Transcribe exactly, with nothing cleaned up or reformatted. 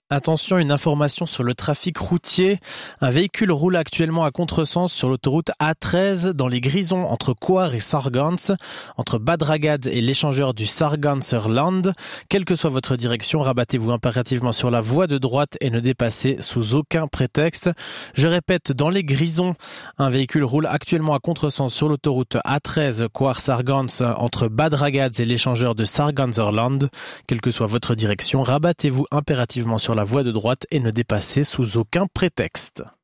Attention, une information sur le trafic routier. Un véhicule roule actuellement à contresens sur l'autoroute A treize dans les Grisons entre Coire et Sargans, entre Bad Ragaz et l'échangeur du Sarganser Land. Quelle que soit votre direction, rabattez-vous impérativement sur la voie de droite et ne dépassez sous aucun prétexte. Je répète, dans les Grisons, un véhicule roule actuellement à contresens sur l'autoroute A treize Coire-Sargans entre Bad Ragaz et l'échangeur de Sarganser Land. Quelle que soit votre direction, rabattez-vous impérativement sur la voie de droite et ne dépassez sous aucun prétexte.